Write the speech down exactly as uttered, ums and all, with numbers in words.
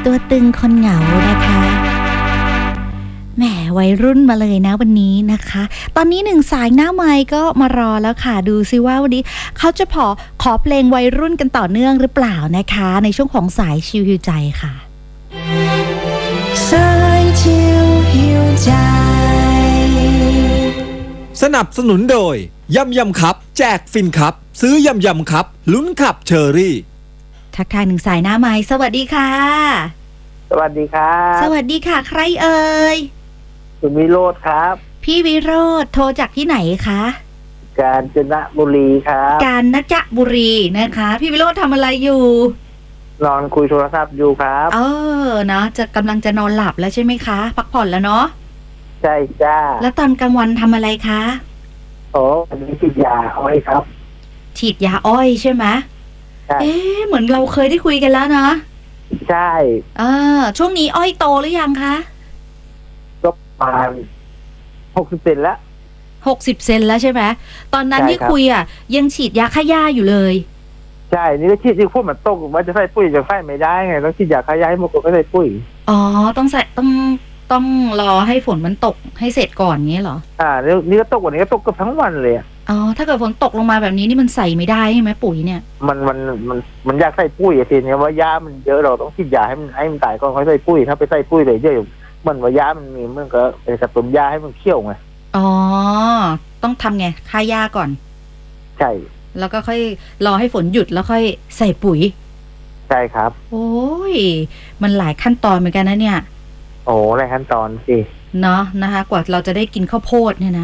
ตัวตึงคนเหงานะคะแหมวัยรุ่นมาเลยนะวันนี้นะคะ ตอนนี้หนึ่งสายหน้าไมค์ก็มารอแล้วค่ะดูซิว่าวันนี้เขาจะพอขอเพลงวัยรุ่นกันต่อเนื่องหรือเปล่านะคะในช่วงของสายชิวฮิวใจค่ะสายชิวฮิวใจสนับสนุนโดยยำยำครับแจกฟินครับซื้อยำยำครับลุ้นขับเชอรี่ทักทายหนึ่งสายหน้าไมค์สวัสดีค่ะสวัสดีครับสวัสดีค่ะใครเอ่ยคุณวิโรธครับพี่วิโรธโทรจากที่ไหนคะกาญจนบุรีครับกาญจนบุรีนะคะพี่วิโรธทำอะไรอยู่นอนคุยโทรศัพท์อยู่ครับเออเนาะจะกำลังจะนอนหลับแล้วใช่ไหมคะพักผ่อนแล้วเนาะใช่จ้าแล้วตอนกลางวันทำอะไรคะโอ้อันนี้ฉีดยาอ้อยครับฉีดยาอ้อยใช่ไหมใช่เอ๊ะเหมือนเราเคยได้คุยกันแล้วนะใช่เออช่วงนี้อ้อยโตหรือยังคะก็ประมาณหกสิบเซนแล้วหกสิบเซนแล้วใช่ไหมตอนนั้นที่คุยอ่ะยังฉีดยาฆ่าหญ้าอยู่เลยใช่นี่ก็ฉีดที่พวกมันตกว่าจะใส่ปุ๋ยจะใส่ไม่ได้ไงต้องฉีดยาฆ่าหญ้าให้หมดก็ใส่ปุ๋ยอ๋อต้องใส่ต้องต้องรอให้ฝนมันตกให้เสร็จก่อนงี้เหรออ่านี่ก็ตกวันนี้ก็ตกกับทั้งวันเลยอ๋อถ้าเกิดฝนตกลงมาแบบนี้นี่มันใส่ไม่ได้ใช่ไหมปุ๋ยเนี่ยมันมันมันมันอยากใส่ปุ๋ยอะทีนี้ว่าหญ้ามันเยอะเราต้องฉีดยาให้มันให้มันตายก่อนค่อยใส่ปุ๋ยถ้าไปใส่ปุ๋ยเลยเยอะมันว่าหญ้ามันมีมันก็ไปกระตุ้นหญ้าให้มันเขี้ยวไงอ๋อต้องทำไงฆ่าหญ้าก่อนใช่แล้วก็ค่อยรอให้ฝนหยุดแล้วค่อยใส่ปุ๋ยใช่ครับโอ้ยมันหลายขั้นตอนเหมือนกันนะเนี่ยโอ้หลายขั้นตอนสิเนาะนะคะกว่าเราจะได้กินข้าวโพดเนี่ยนะ